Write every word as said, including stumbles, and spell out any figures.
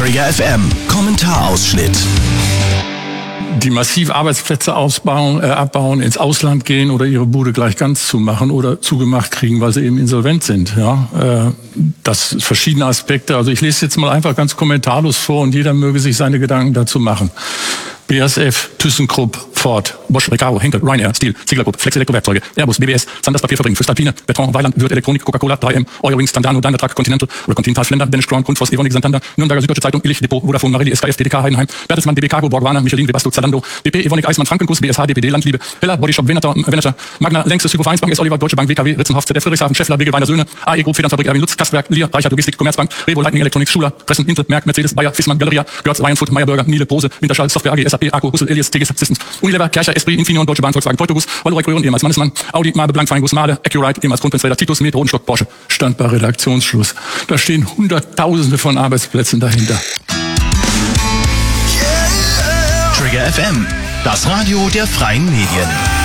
Trigger F M, Kommentarausschnitt. Die massiv Arbeitsplätze ausbauen, äh, abbauen, ins Ausland gehen oder ihre Bude gleich ganz zumachen oder zugemacht kriegen, weil sie eben insolvent sind. Ja, äh, das verschiedene Aspekte. Also ich lese jetzt mal einfach ganz kommentarlos vor und jeder möge sich seine Gedanken dazu machen. B A S F, ThyssenKrupp, Ford, Bosch, Recaro, Henkel, Ryanair, Steel, Ziegler Group, Flex Elektrowerkzeuge, Airbus, B B S, Sanders Papierfabrik, Voestalpine, Beton, Weiland, Würth Elektronik, Coca-Cola, drei M, Eurowings, Tandano, Daimler Truck, Continental oder Continental Flender, Danish Crown, Grundfos, Evonik, Santander, Nürnberger Süddeutsche Zeitung, Illich, Depot, Vodafone, Marelli, S K F, D D K, Heidenheim, Bertelsmann, D B Cargo, Borg, Warner, Michelin, Webasto, Zalando, B P, Evonik, Eismann, Frankenkuss, B S H, D P D, Landliebe, Heller, Bodyshop, Venator, Venator, Magna, Längstes, Hypo Vereinsbank, S. Oliver, Deutsche Bank, W K W, Ritzenhoff, Z D F, Friedrichshafen, Scheffler, Wege, Weiner, Söhne, A E Group, Federnfabrik, Erwin Lutz, Kastwerk, Lier, Reichert, Logistik, Commerzbank, Revo, Lightning Electronics, Schuler, Pressen, Intel, Merck, Mercedes, Bayer, Fissmann, Galeria, Görz, Ryanfoot, Meyerburger, Miele, Bose, Winterschall, Software A G, S A P, Akku, Hussel, Elias, T G S Systems, Unilever, Kercher, Esprit, Infineon, Deutsche Bahn, Volkswagen, Teutogus, Valorec, Röhren, ehemals Mannesmann, Audi, Mabe, Blank, Feingus, Mahle, Accurite, ehemals Kronprinzräder, Titus, Metro, Rodenstock, Porsche. Stand bei Redaktionsschluss. Da stehen Hunderttausende von Arbeitsplätzen dahinter. Trigger F M, das Radio der freien Medien.